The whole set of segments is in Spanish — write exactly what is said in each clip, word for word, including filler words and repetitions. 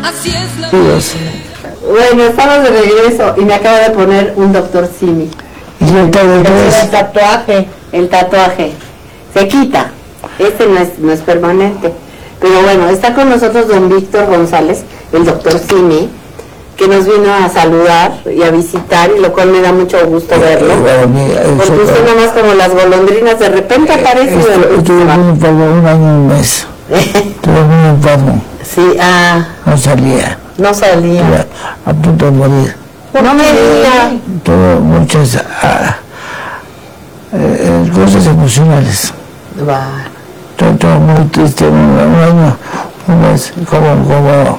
Así es la Dios. Bueno, estamos de regreso y me acaba de poner un doctor Simi. Y el El tatuaje, el tatuaje. Se quita. Este no es, no es permanente. Pero bueno, está con nosotros don Víctor González, el doctor Simi, que nos vino a saludar y a visitar, y lo cual me da mucho gusto verlo. Porque usted nomás como las golondrinas, de repente aparece. Estuve muy enfermo un año y un mes. Estuve muy enfermo. Sí, ah. No salía. No salía. Estuve a punto de morir. No me diga. Tuve muchas ah, eh, cosas emocionales. Va. Todo muy triste, un, un año, un mes, como, como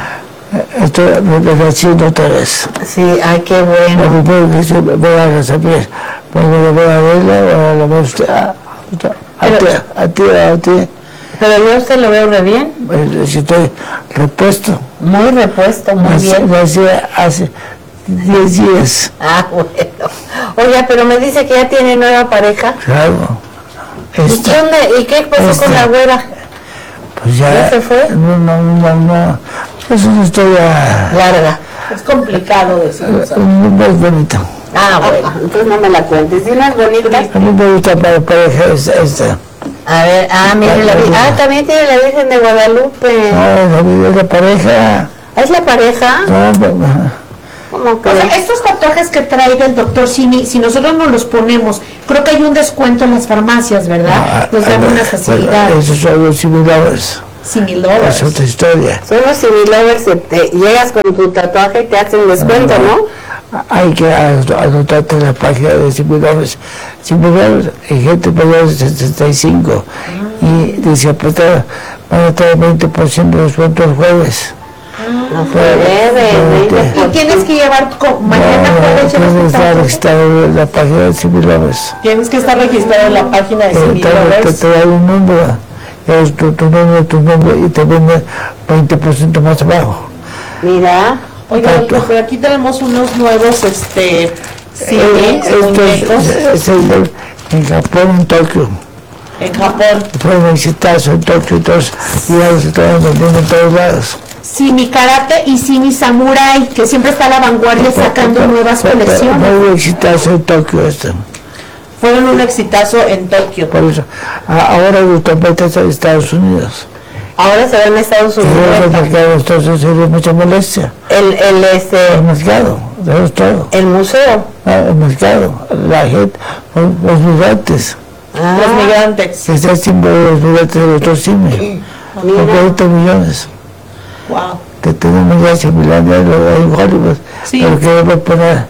estoy rehaciendo otra vez. Sí, ay, qué bueno. Lo primero que se voy a resolver, porque lo voy a verla, o lo voy a usted, a, a, a ti, a ti, a ti. Pero yo usted lo veo re bien. Si estoy repuesto. Muy repuesto, muy Nací, bien. Nací hace diez días. Ah, bueno. Oiga, pero me dice que ya tiene nueva pareja. Claro. Esta, ¿Y, qué onda? ¿Y qué pasó esta, con la güera? Pues ya. ¿Ya se fue? No, no, no, no. Es una historia larga. Es complicado decirlo. No es bonito. Ah, bueno, entonces no me la cuentes. ¿Sí no es bonita? A mí me gusta para pareja esta. esta. A ver, ah, mire la Virgen. Ah, también tiene la Virgen de Guadalupe. No, es la pareja. ¿Es la pareja? No, no. ¿Cómo que? O sea, estos tatuajes que trae el doctor Simi, si nosotros nos los ponemos, creo que hay un descuento en las farmacias, ¿verdad? Nos dan una facilidad. Esos son los similares. Similovers. Es otra historia. Son los similovers, te llegas con tu tatuaje y te hacen descuento, ¿no? Hay que anotarte en la página de similovers. Similovers, hay gente mayor de sesenta y cinco ah. y dice, pues van a tener veinte por ciento de descuento el jueves. No puede, y tienes que llevar con, mañana no, tienes que estar registrado en la página de Similovers. Tienes que estar registrado en la página de Similovers. Te, te, te da un número, es tu, tu nombre, tu nombre y te vende veinte por ciento más abajo. Mira. Oiga, doctor, pero aquí tenemos unos nuevos, este, sí, eh, muñecos. Es el, en Japón, en Tokio. En Japón. Fue un exitazo en Tokio y todos, y ya se estaban vendiendo en todos lados. Simi Karate y Simi Samurai, que siempre está a la vanguardia sacando nuevas colecciones. Fue un exitazo en Tokio esto. Fueron un exitazo en Tokio. Por eso, ahora los tapetes en Estados Unidos. Ahora se ve en Estados Unidos. El mercado, entonces sería mucha molestia. El, el, este... El mercado, eso todo. El museo. Ah, el mercado, la gente, los, los migrantes. Ah. Los migrantes. Está el símbolo de los migrantes de otro cine. Con cuarenta millones. Wow. Que tenemos ya similares en Hollywood. Sí. Pero queremos poner.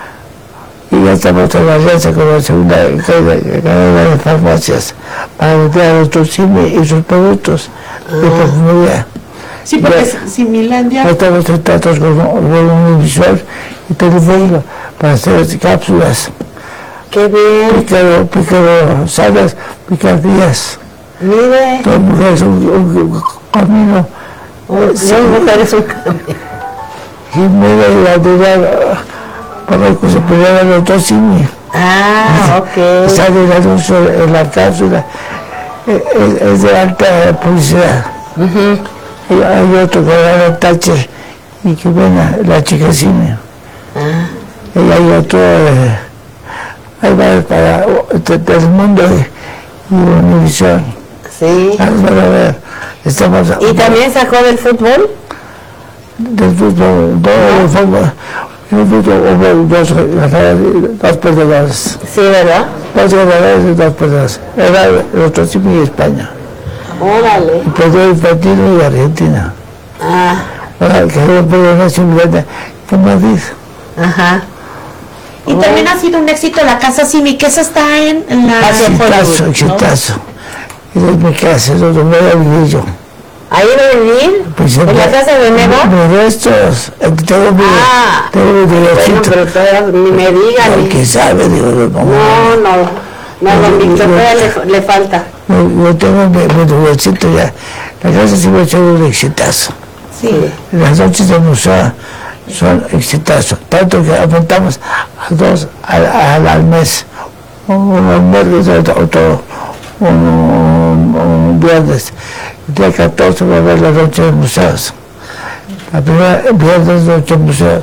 Y ya estamos en la alianza con la segunda cadena de farmacias para vender a nuestros cine y sus productos ah. de perfumería. Sí, porque Similandia. Ya estamos tratados con un visual y tenemos para hacer cápsulas. ¡Qué bien! Pícaro, pícaro, salas, picardías. Mire. Todo mujer es un, un, un camino. Sí, mujer es un camino. Y mira la duda para que se pudiera el otro cine. Ah, ok. Sale el anuncio en la cápsula. Es, es de alta publicidad. Uh-huh. Y hay otro que va a tache y que venga la chica cine. Ah. Y hay otro, eh, hay varios para el mundo y Univisión. Sí. Vamos a ver. Estamos, ¿Y también sacó del fútbol? Del fútbol, todo el fútbol. El fútbol hubo dos ganadores, dos perdedores. Sí, ¿verdad? Dos ganadores y dos perdedores. Era el otro Chile y España. Órale. Y perdió Infantino y Argentina. Ah. Ahora, que había perdido una simulada en Madrid. Ajá. Y oh. también ha sido un éxito la Casa Simi, que esa está en, en la... Exitazo, exitazo. ¿No? Es mi casa, es donde voy a vivir yo. ¿Ahí va a vivir? Pues ¿En la casa de Memo? Mis restos. Tengo mi, ah, tengo mi bueno, pero todavía ni me digan. Ni... ¿Qué sabe? Digo, no, no. No, no, don Víctor, todavía le, le falta. No, yo tengo mi, mi lugarcito ya. La casa sí va a ser un exitazo. Sí. Las noches de museo son exitosos. Tanto que apuntamos a dos al, al, al mes. Uno miércoles, otro un, un, un viernes. El día catorce va a haber la noche de museos. La primera, viernes de ocho museos.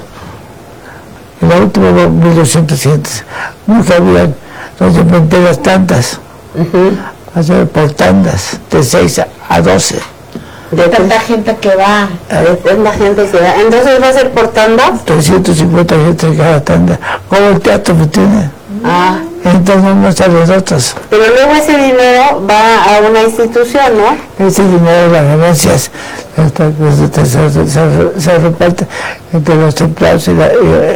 Y la última, mil doscientos gentes. Nunca habían, no se inventé las tantas. Uh-huh. Hacer por tandas, de seis a doce. De tanta gente que va. Es la gente que va. Entonces va a ser por tandas. trescientos cincuenta gente en cada tanda. Como el teatro que tiene. Ah. Entonces no están los otros. Pero luego ese dinero va a una institución, ¿no? Ese dinero, las ganancias, se, se, se, se reparte entre los empleados y, la,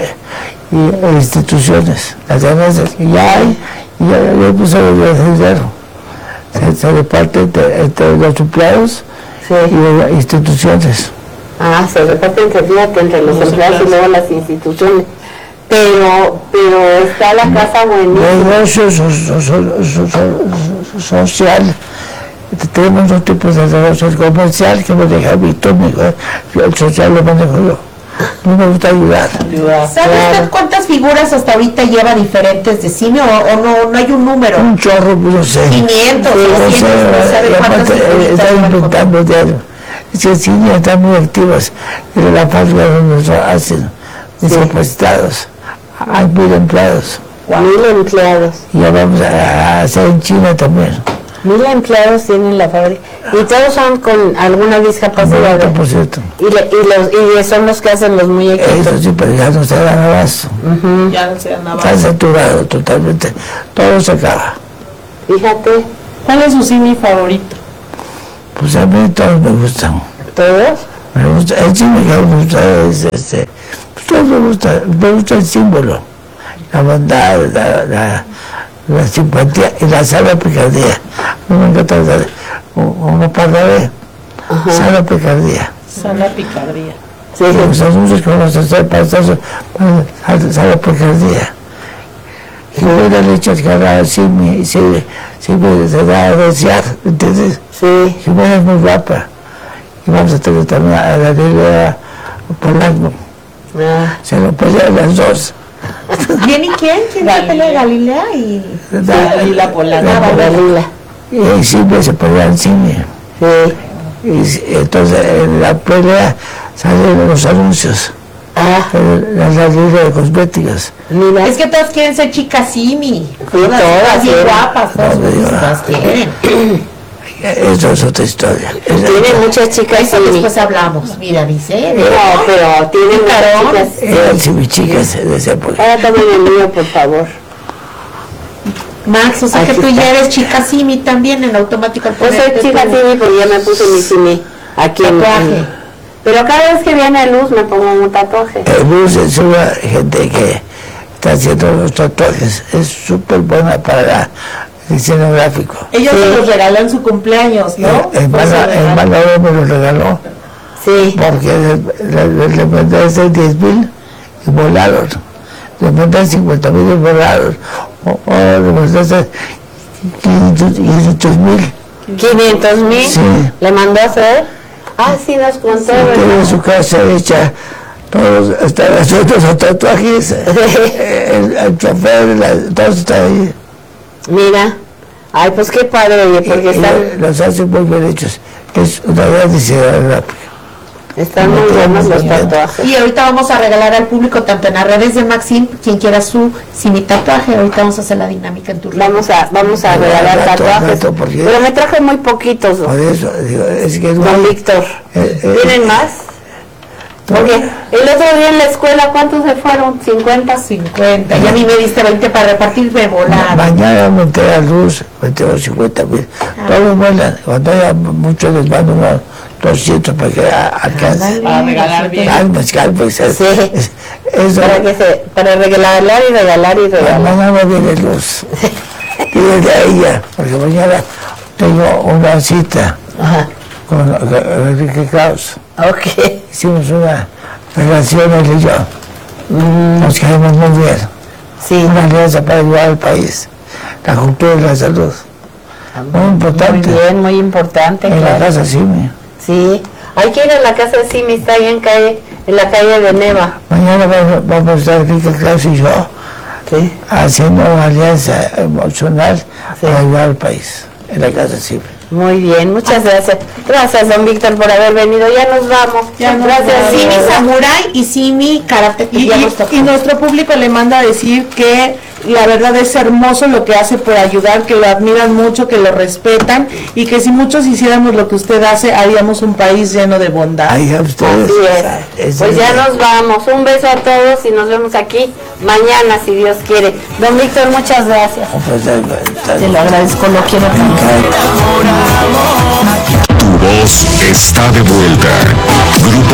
y, y, y instituciones. Las ganancias que ya hay, y ya, ya puso el dinero. Se, se reparte entre, entre los empleados, sí, y las instituciones. Ah, se reparte entre, fíjate, entre los, los empleados y luego las instituciones. Pero, pero está la casa buenísima. Negocio so, so, so, so, so, social. Tenemos dos tipos de negocio. El comercial, que me deja Víctor, el social lo manejo yo. No me gusta ayudar. ¿Sabe usted cuántas figuras hasta ahorita lleva diferentes de cine o, o no, no hay un número? Un chorro, no sé. quinientos, sí, no sé, no sabe cuántas eh, está inventando diario. Es que el cine están muy activos. En la fábrica donde se hacen discapacitados. Hay mil empleados. Mil empleados. Y ya vamos a hacer en China también. Mil empleados tienen la fábrica. Y todos son con alguna discapacidad. noventa por ciento. Y, le, y, los, y son los que hacen los muñequitos. Eso sí, pero ya no se dan abasto. Uh-huh. Ya no se dan abasto. Está saturado totalmente. Todo se acaba. Fíjate. ¿Cuál es su cine favorito? Pues a mí todos me gustan. ¿Todos? Me gusta, el cine que me gusta es este. Pues todo me gusta. Me gusta el símbolo. La bondad, la, la, la simpatía y la sana picardía. No me encanta una palabra. Sana picardía. Sana picardía. Sí, los anuncios que vamos a hacer para estar sana picardía. Y buena leche que sí me, sí, sí me se da a desear, ¿entiendes? Sí. Jimena es muy guapa. Y vamos a tener también a la Galilea Polanco. Ah. Se lo pelean las dos. ¿Viene quién? ¿Quién se pelea? Galilea y Galilea Polanco. Galilea. Y siempre se pelean cine. Sí. Y entonces en la pelea salen los anuncios. Ah. Las líneas de cosméticos. Mira. Es que todas quieren ser chicas Simi. Sí, todas, todas bien sí. guapas, todas guapas quieren. Eso es otra historia. Tiene muchas chicas Eso Simi. después hablamos. Mira, dice. No, pero tienen muchas chicas. Eran Simi chicas de esa época. Ahora también el mío, por favor. Max, o sea Aquí que tú está. ya eres chica Simi también en automático. al Pues soy ponerte chica tu Simi porque ya me puse mi Simi aquí en tatuaje. Pero cada vez que viene luz me pongo un tatuaje. El bus es una gente que está haciendo los tatuajes. Es súper buena para el diseño gráfico. Ellos Sí. se los regalan en su cumpleaños, ¿no? El Por eso Mala- regalan. el Malabo me lo regaló Sí. porque le, le, le mandé hacer diez mil y volaron. Le mandé cincuenta mil y volaron. O, o le mandé hacer quinientos mil. quinientos mil. Sí. ¿Le mandó a hacer? Ah, sí, nos contó, Tiene ¿verdad? su casa hecha, todos están haciendo los tatuajes, el, el chofer, la, todos están ahí. Mira. Ay, pues qué padre, oye, porque Y- y están, los hacen muy bien hechos. Es una gran diseñadora gráfica. están muy buenos los tatuajes. Y ahorita vamos a regalar al público, tanto en las redes de Maxim, quien quiera su Simi tatuaje. Ahorita vamos a hacer la dinámica en tu red. Vamos a, vamos a Gato, regalar gato, tatuajes. gato, ¿por qué? Pero me traje muy poquitos, Por eso, digo, es que es don muy- Víctor. eh, eh, ¿Tienen más? Porque el otro día en la escuela, ¿cuántos se fueron? ¿cincuenta? cincuenta. Y a mí me diste veinte para repartir de volar. Mañana me entera luz, me entero cincuenta mil. Todos vuelan. Cuando haya muchos les mando unos doscientos para que a- alcance. Para regalar bien. Calmas, calmas. Sí. Es- Eso. Para que se, para regalar y regalar y regalar. Mañana viene luz. Dile a ella, porque mañana tengo una cita Ajá. con con Enrique Kraus. Ok. Hicimos una relación él y yo. Nos caemos muy bien. Sí. Una alianza para ayudar al país. La cultura y la salud. Muy importante. Muy bien, muy importante, En la claro. casa Simi. Sí. Hay que ir a la casa de Simi, está ahí en calle, en la calle de Neva. Mañana vamos, vamos a estar Enrique Kraus y yo Sí. haciendo una alianza emocional Sí. para ayudar al país. En la casa Simi. Muy bien, muchas gracias. Gracias, don Víctor, por haber venido. Ya nos vamos. Ya nos gracias, vamos. Simi Simi Samurai y Simi Karate. Y, y, y nuestro público le manda a decir que la verdad es hermoso lo que hace por ayudar, que lo admiran mucho, que lo respetan y que si muchos hiciéramos lo que usted hace, haríamos un país lleno de bondad. Ay, a ustedes. Así es. Pues ya nos vamos. Un beso a todos y nos vemos aquí mañana, si Dios quiere. Don Víctor, muchas gracias. Te lo agradezco, lo quiero tanto. Tu voz está de vuelta. Grupo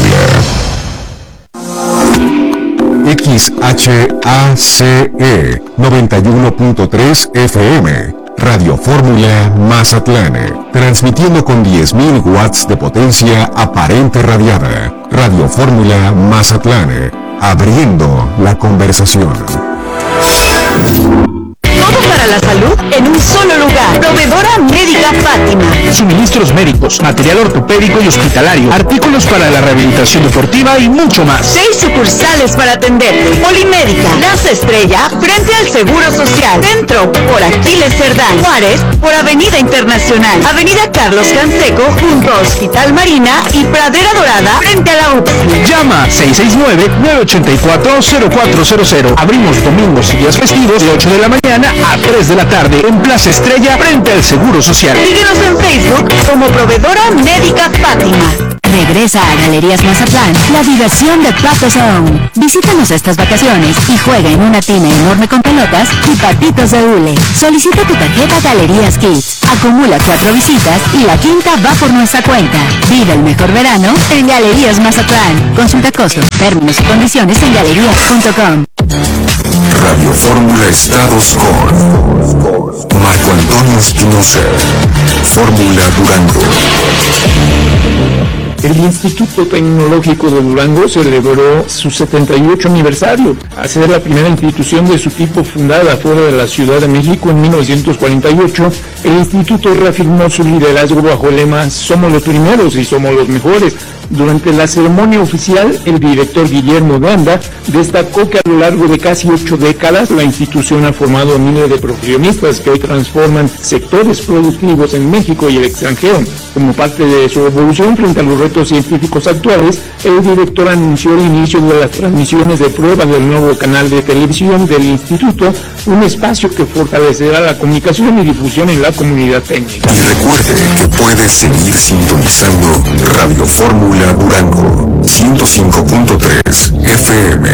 Fórmula. X H A C E noventa y uno punto tres F M. Radio Fórmula Mazatlán. Transmitiendo con diez mil watts de potencia aparente radiada. Radio Fórmula Mazatlán. Abriendo la conversación. Todo para la salud en un solo lugar. Proveedora Médica Fátima. Suministros médicos, material ortopédico y hospitalario, artículos para la rehabilitación deportiva y mucho más. Seis sucursales para atenderte. Polimédica, Plaza Estrella, frente al Seguro Social. Centro, por Aquiles Cerdán. Juárez, por Avenida Internacional. Avenida Carlos Canseco, junto a Hospital Marina y Pradera Dorada, frente a la U P S I. Llama seis seis nueve, nueve ocho cuatro, cero cuatro cero cero. Abrimos domingos y días festivos de ocho de la mañana a tres de la tarde en Plaza Estrella, frente al Seguro Social. Síguenos en Facebook como Proveedora Médica Fátima. Regresa a Galerías Mazatlán la diversión de Pato Zone. Visítanos estas vacaciones y juega en una tina enorme con pelotas y patitos de hule. Solicita tu tarjeta Galerías Kids. Acumula cuatro visitas y la quinta va por nuestra cuenta. Vive el mejor verano en Galerías Mazatlán. Consulta costos, términos y condiciones en galerías punto com. Radio Fórmula Estados con Marco Antonio Espinosa. Fórmula Durango. El Instituto Tecnológico de Durango celebró su setenta y ocho aniversario, al ser la primera institución de su tipo fundada fuera de la Ciudad de México en mil novecientos cuarenta y ocho. El instituto reafirmó su liderazgo bajo el lema "Somos los primeros y somos los mejores". Durante la ceremonia oficial, el director Guillermo Ganda destacó que a lo largo de casi ocho décadas la institución ha formado a miles de profesionistas que hoy transforman sectores productivos en México y el extranjero. Como parte de su evolución frente a los retos científicos actuales, el director anunció el inicio de las transmisiones de prueba del nuevo canal de televisión del instituto, un espacio que fortalecerá la comunicación y difusión en la comunidad técnica. Y recuerde que puede seguir sintonizando Radio Fórmula Durango ciento cinco punto tres F M.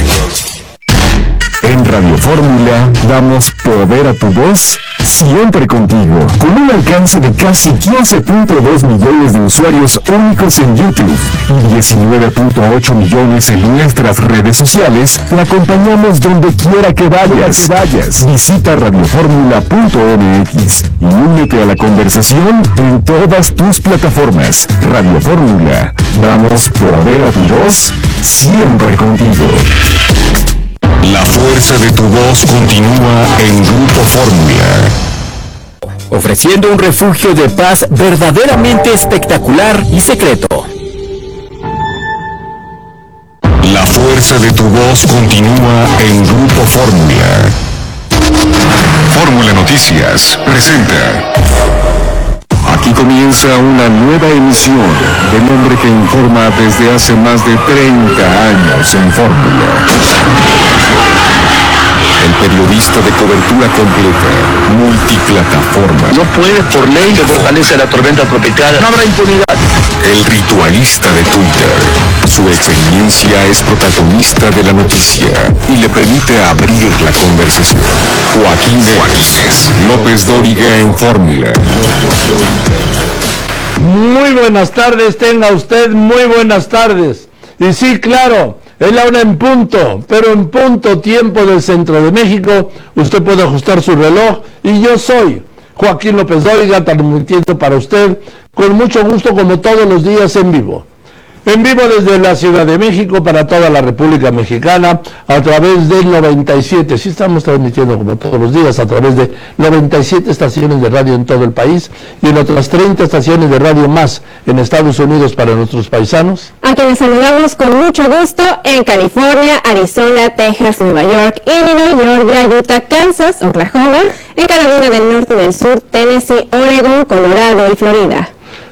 En Radio Fórmula damos poder a tu voz siempre contigo, con un alcance de casi quince punto dos millones de usuarios únicos en YouTube y diecinueve punto ocho millones en nuestras redes sociales. Te acompañamos donde quiera que vayas. vayas. Visita radio fórmula punto m x y únete a la conversación en todas tus plataformas. Radio Fórmula, damos poder a tu voz siempre contigo. La fuerza de tu voz continúa en Grupo Fórmula. Ofreciendo un refugio de paz verdaderamente espectacular y secreto. La fuerza de tu voz continúa en Grupo Fórmula. Fórmula Noticias presenta. Aquí comienza una nueva emisión del hombre que informa desde hace más de treinta años en Fórmula. El periodista de cobertura completa, multiplataforma. No puede por ley de fortaleza la tormenta tropical. No habrá impunidad. El ritualista de Twitter. Su experiencia es protagonista de la noticia y le permite abrir la conversación. Joaquín Juárez López Dóriga en Fórmula. Muy buenas tardes, tenga usted muy buenas tardes. Y sí, claro, es la una en punto, pero en punto tiempo del centro de México. Usted puede ajustar su reloj y yo soy Joaquín López Dóriga, transmitiendo para usted con mucho gusto como todos los días en vivo. En vivo desde la Ciudad de México para toda la República Mexicana a través del noventa y siete. Sí estamos transmitiendo como todos los días a través de noventa y siete estaciones de radio en todo el país y en otras treinta estaciones de radio más en Estados Unidos para nuestros paisanos. A quienes saludamos con mucho gusto en California, Arizona, Texas, Nueva York, Illinois, Georgia, Utah, Kansas, Oklahoma, en Carolina del Norte y del Sur, Tennessee, Oregon, Colorado y Florida.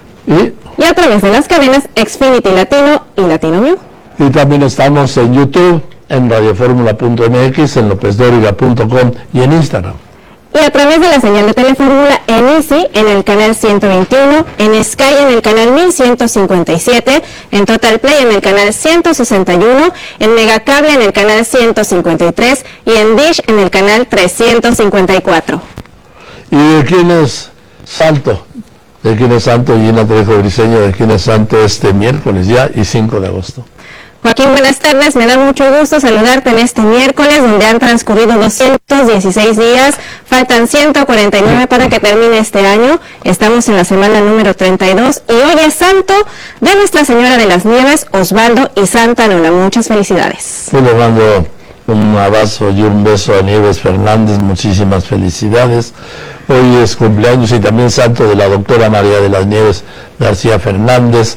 Y Y a través de las cadenas Xfinity Latino y Latino View. Y también estamos en YouTube, en radioformula punto m x, en lópez dóriga punto com y en Instagram. Y a través de la señal de Telefórmula en Easy, en el canal ciento veintiuno, en Sky en el canal mil ciento cincuenta y siete, en Total Play en el canal ciento sesenta y uno, en Megacable en el canal ciento cincuenta y tres y en Dish en el canal trescientos cincuenta y cuatro. ¿Y de quién es Santo? ¿De quién es Santo? Gina Trejo Briseño, ¿de quién es Santo este miércoles ya y cinco de agosto? Joaquín, buenas tardes. Me da mucho gusto saludarte en este miércoles, donde han transcurrido doscientos dieciséis días. Faltan ciento cuarenta y nueve para que termine este año. Estamos en la semana número treinta y dos y hoy es santo de Nuestra Señora de las Nieves, Osvaldo y Santa Lola. Muchas felicidades. Yo le mando un abrazo y un beso a Nieves Fernández. Muchísimas felicidades. Hoy es cumpleaños y también santo de la doctora María de las Nieves García Fernández.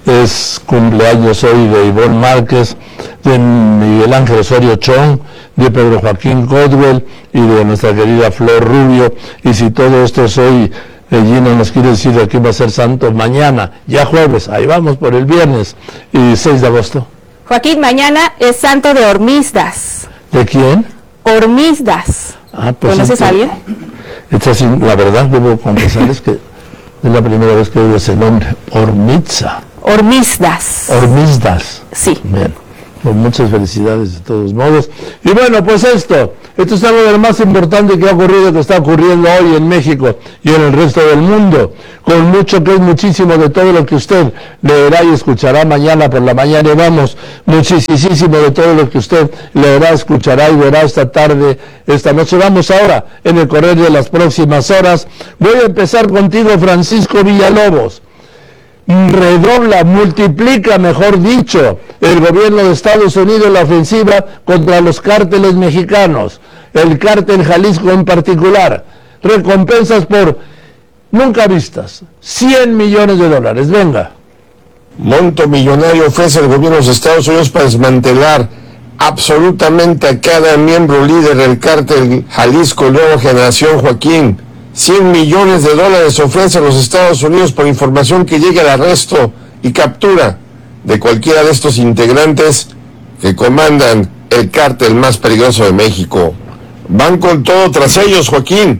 Es cumpleaños hoy de Ivonne Márquez, de Miguel Ángel Osorio Chong, de Pedro Joaquín Codwell y de nuestra querida Flor Rubio. Y si todo esto es hoy, eh, Gina nos quiere decir de quién va a ser santo mañana, ya jueves, ahí vamos por el viernes, y seis de agosto. Joaquín, mañana es santo de Hormisdas. ¿De quién? Hormisdas. Ah, pues ¿Conoces este, a alguien? Esta, sí, la verdad, debo confesarles que es la primera vez que oigo ese nombre, Hormitza. Hormisdas. Hormisdas. Sí. Bien, pues muchas felicidades de todos modos. Y bueno, pues esto, esto es algo de lo más importante que ha ocurrido, que está ocurriendo hoy en México y en el resto del mundo, con mucho que es muchísimo de todo lo que usted leerá y escuchará mañana por la mañana, y vamos, muchísimo de todo lo que usted leerá, escuchará y verá esta tarde, esta noche. Vamos ahora, en el correr de las próximas horas. Voy a empezar contigo, Francisco Villalobos. Redobla, multiplica, mejor dicho, el gobierno de Estados Unidos la ofensiva contra los cárteles mexicanos, el cártel Jalisco en particular. Recompensas por nunca vistas, cien millones de dólares. Venga. Monto millonario ofrece el gobierno de los Estados Unidos para desmantelar absolutamente a cada miembro líder del cártel Jalisco Nueva Generación, Joaquín. cien millones de dólares ofrecen los Estados Unidos por información que llegue al arresto y captura de cualquiera de estos integrantes que comandan el cártel más peligroso de México. Van con todo tras ellos, Joaquín.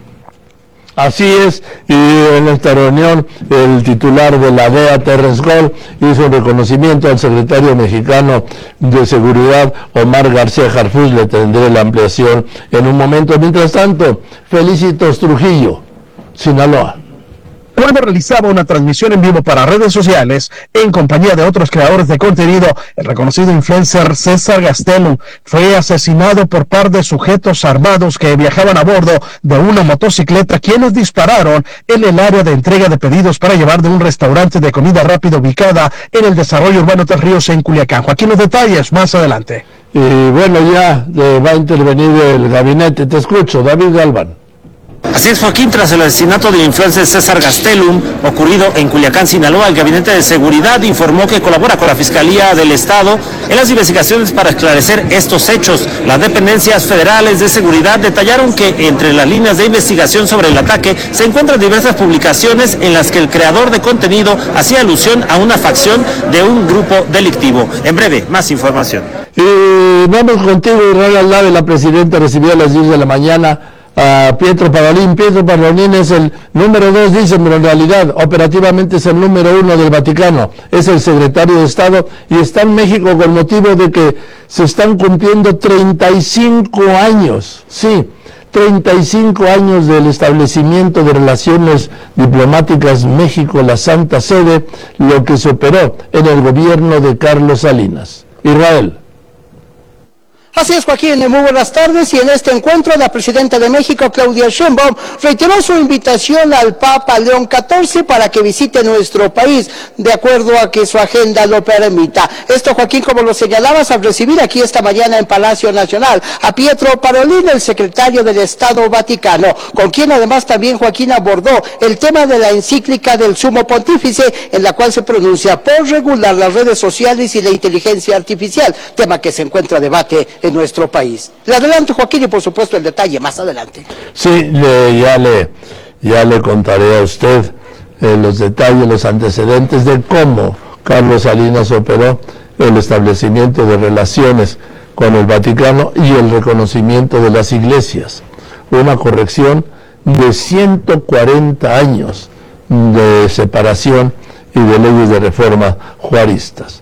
Así es, y en esta reunión el titular de la D E A, Terrence Gold, hizo un reconocimiento al secretario mexicano de Seguridad, Omar García Harfuch. Le tendré la ampliación en un momento. Mientras tanto, Felicitos Trujillo, Sinaloa. Cuando realizaba una transmisión en vivo para redes sociales en compañía de otros creadores de contenido, el reconocido influencer César Gastelum fue asesinado por par de sujetos armados que viajaban a bordo de una motocicleta, quienes dispararon en el área de entrega de pedidos para llevar de un restaurante de comida rápida ubicada en el desarrollo urbano Tres Ríos en Culiacán. Joaquín, los detalles más adelante. Y bueno, ya eh, va a intervenir el gabinete. Te escucho, David Galván. Así es, Joaquín, tras el asesinato del influencer César Gastelum, ocurrido en Culiacán, Sinaloa, el Gabinete de Seguridad informó que colabora con la Fiscalía del Estado en las investigaciones para esclarecer estos hechos. Las dependencias federales de seguridad detallaron que entre las líneas de investigación sobre el ataque se encuentran diversas publicaciones en las que el creador de contenido hacía alusión a una facción de un grupo delictivo. En breve, más información. Y vamos contigo, Israel Aldave. La presidenta recibió a las diez de la mañana a Pietro Parolin. Pietro Parolin es el número dos, dicen, pero en realidad operativamente es el número uno del Vaticano, es el secretario de Estado y está en México con motivo de que se están cumpliendo treinta y cinco años, sí, treinta y cinco años del establecimiento de relaciones diplomáticas México-la Santa Sede, lo que se operó en el gobierno de Carlos Salinas. Israel. Así es, Joaquín, muy buenas tardes, y en este encuentro la presidenta de México, Claudia Sheinbaum, reiteró su invitación al Papa León catorce para que visite nuestro país, de acuerdo a que su agenda lo permita. Esto, Joaquín, como lo señalabas, al recibir aquí esta mañana en Palacio Nacional a Pietro Parolin, el secretario del Estado Vaticano, con quien además también Joaquín abordó el tema de la encíclica del Sumo Pontífice, en la cual se pronuncia por regular las redes sociales y la inteligencia artificial, tema que se encuentra a debate en nuestro país. Le adelanto, Joaquín, y por supuesto el detalle más adelante. Sí, le, ya, le, ya le contaré a usted eh, los detalles, los antecedentes de cómo Carlos Salinas operó el establecimiento de relaciones con el Vaticano y el reconocimiento de las iglesias. Una corrección de ciento cuarenta años de separación y de leyes de reforma juaristas.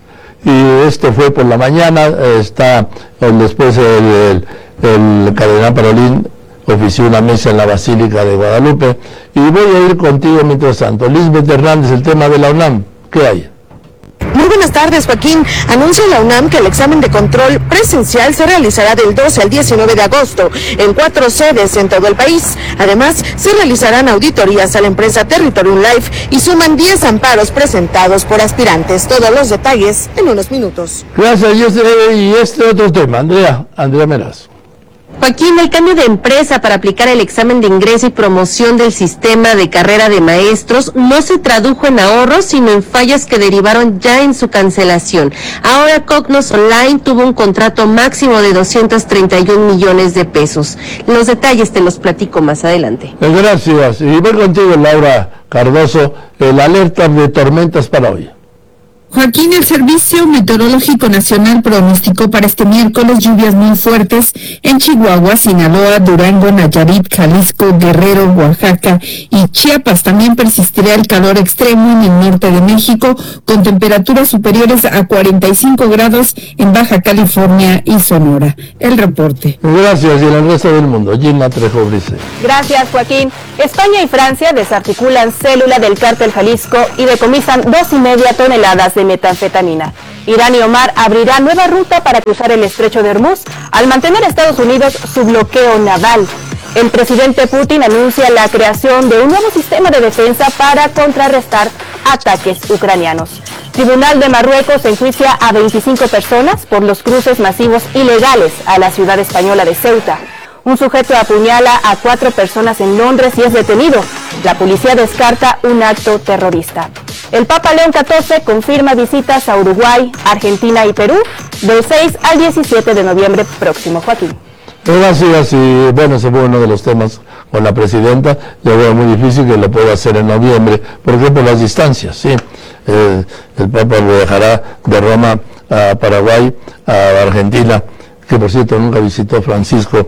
Y esto fue por la mañana, está después el, el, el cardenal Parolin ofició una mesa en la Basílica de Guadalupe, y voy a ir contigo mientras tanto. Lisbeth Hernández, el tema de la UNAM, ¿qué hay? Muy buenas tardes, Joaquín. Anuncia la UNAM que el examen de control presencial se realizará del doce al diecinueve de agosto en cuatro sedes en todo el país. Además, se realizarán auditorías a la empresa Territorium Life y suman diez amparos presentados por aspirantes. Todos los detalles en unos minutos. Gracias. Y este, y este otro tema, Andrea, Andrea Meraz. Joaquín, el cambio de empresa para aplicar el examen de ingreso y promoción del sistema de carrera de maestros no se tradujo en ahorros, sino en fallas que derivaron ya en su cancelación. Ahora Cognos Online tuvo un contrato máximo de doscientos treinta y un millones de pesos. Los detalles te los platico más adelante. Gracias. Y voy contigo, Laura Cardoso, el alerta de tormentas para hoy. Joaquín, el Servicio Meteorológico Nacional pronosticó para este miércoles lluvias muy fuertes en Chihuahua, Sinaloa, Durango, Nayarit, Jalisco, Guerrero, Oaxaca y Chiapas. También persistirá el calor extremo en el norte de México, con temperaturas superiores a cuarenta y cinco grados en Baja California y Sonora. El reporte. Gracias, y en el resto del mundo, Gina Trejo Brice. Gracias, Joaquín. España y Francia desarticulan célula del cártel Jalisco y decomisan dos y media toneladas de metanfetamina. Irán y Omar abrirán nueva ruta para cruzar el estrecho de Hormuz al mantener a Estados Unidos su bloqueo naval. El presidente Putin anuncia la creación de un nuevo sistema de defensa para contrarrestar ataques ucranianos. Tribunal de Marruecos enjuicia a veinticinco personas por los cruces masivos ilegales a la ciudad española de Ceuta. Un sujeto apuñala a cuatro personas en Londres y es detenido. La policía descarta un acto terrorista. El Papa León catorce confirma visitas a Uruguay, Argentina y Perú del seis al diecisiete de noviembre próximo. Joaquín. Gracias, y bueno, ese fue uno de los temas con la presidenta. Yo veo muy difícil que lo pueda hacer en noviembre, porque por las distancias, sí. Eh, el Papa viajará de Roma a Paraguay, a Argentina, que por cierto nunca visitó Francisco,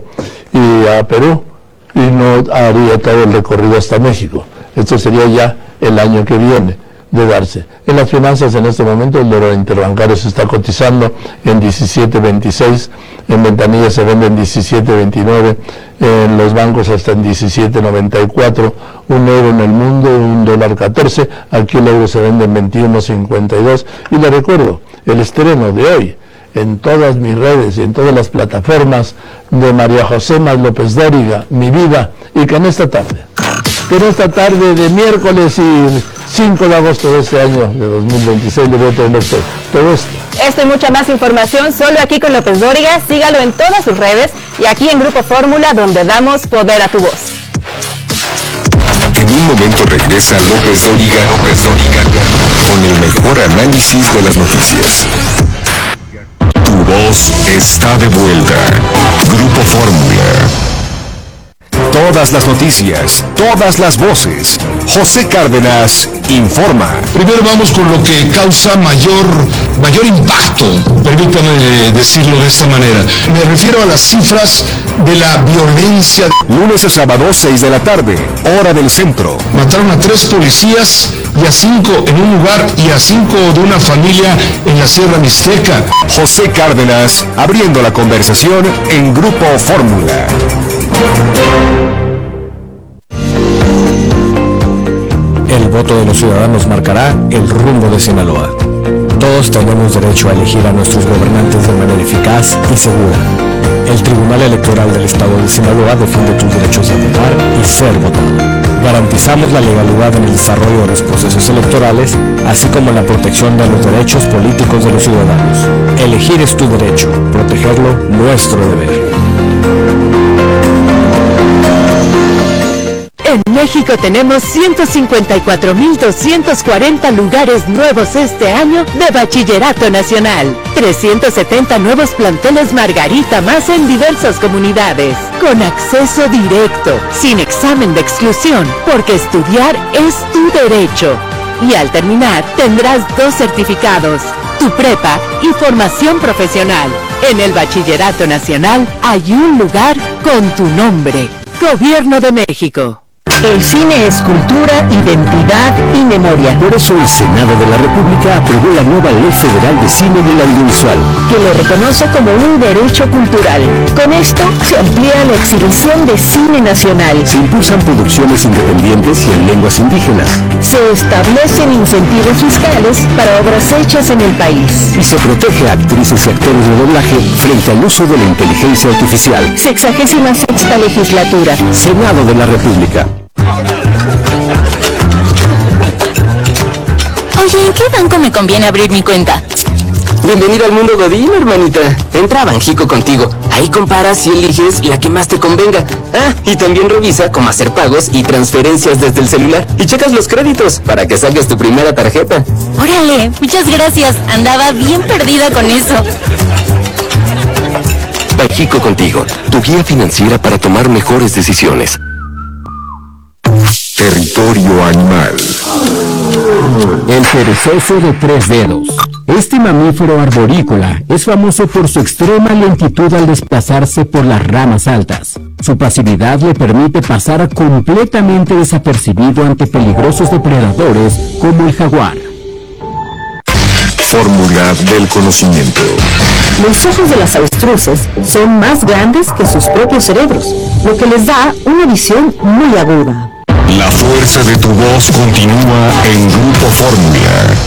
y a Perú, y no haría todo el recorrido hasta México. Esto sería ya el año que viene de darse. En las finanzas en este momento el dólar interbancario se está cotizando en diecisiete veintiséis, en ventanilla se vende en diecisiete veintinueve, en los bancos hasta en diecisiete noventa y cuatro, un euro en el mundo, un dólar catorce, aquí el euro se vende en veintiuno cincuenta y dos, y le recuerdo, el estreno de hoy en todas mis redes y en todas las plataformas de María José Más López Dóriga, Mi Vida, y que en esta tarde, que en esta tarde de miércoles y cinco de agosto de este año de dos mil veintiséis le voy a tener usted todo esto. Esto y mucha más información solo aquí con López Dóriga. Sígalo en todas sus redes y aquí en Grupo Fórmula, donde damos poder a tu voz. En un momento regresa López Dóriga, López Dóriga, con el mejor análisis de las noticias. Tu voz está de vuelta. Grupo Fórmula. Todas las noticias, todas las voces. José Cárdenas informa. Primero vamos con lo que causa mayor, mayor impacto, permítame decirlo de esta manera. Me refiero a las cifras de la violencia. Lunes a sábado, seis de la tarde, hora del centro. Mataron a tres policías y a cinco en un lugar y a cinco de una familia en la Sierra Mixteca. José Cárdenas, abriendo la conversación en Grupo Fórmula. El voto de los ciudadanos marcará el rumbo de Sinaloa. Todos tenemos derecho a elegir a nuestros gobernantes de manera eficaz y segura. El Tribunal Electoral del Estado de Sinaloa defiende tus derechos de votar y ser votado. Garantizamos la legalidad en el desarrollo de los procesos electorales, así como la protección de los derechos políticos de los ciudadanos. Elegir es tu derecho, protegerlo nuestro deber. En México tenemos ciento cincuenta y cuatro mil doscientos cuarenta lugares nuevos este año de Bachillerato Nacional. trescientos setenta nuevos planteles Margarita más en diversas comunidades. Con acceso directo, sin examen de exclusión, porque estudiar es tu derecho. Y al terminar tendrás dos certificados, tu prepa y formación profesional. En el Bachillerato Nacional hay un lugar con tu nombre. Gobierno de México. El cine es cultura, identidad y memoria. Por eso el Senado de la República aprobó la nueva Ley Federal de Cine y el Audiovisual, que lo reconoce como un derecho cultural. Con esto se amplía la exhibición de cine nacional. Se impulsan producciones independientes y en lenguas indígenas. Se establecen incentivos fiscales para obras hechas en el país. Y se protege a actrices y actores de doblaje frente al uso de la inteligencia artificial. Sexagésima sexta legislatura. Senado de la República. Oye, ¿en qué banco me conviene abrir mi cuenta? Bienvenido al mundo Godín, hermanita. Entra a Banjico contigo. Ahí comparas y eliges la que más te convenga. Ah, y también revisa cómo hacer pagos y transferencias desde el celular. Y checas los créditos para que saques tu primera tarjeta. Órale, muchas gracias. Andaba bien perdida con eso. Banjico contigo, tu guía financiera para tomar mejores decisiones. Territorio animal. El perezoso de tres dedos. Este mamífero arborícola es famoso por su extrema lentitud al desplazarse por las ramas altas. Su pasividad le permite pasar completamente desapercibido ante peligrosos depredadores como el jaguar. Fórmula del conocimiento. Los ojos de las avestruces son más grandes que sus propios cerebros, lo que les da una visión muy aguda. La fuerza de tu voz continúa en Grupo Fórmula.